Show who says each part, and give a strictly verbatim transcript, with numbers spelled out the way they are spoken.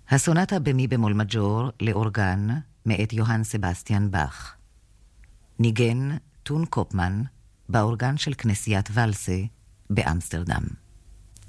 Speaker 1: הסונטה במי במול מג'ור לאורגן מאת יוהאן סבסטיאן באך. ניגן טון קופמן באורגן של כנסיית ולסה באמסטרדם.